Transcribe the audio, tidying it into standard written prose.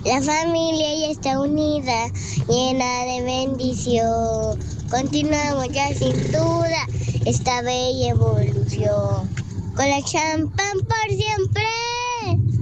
La familia ya está unida, llena de bendición. Continuamos ya sin duda esta bella evolución. Con la champán por siempre.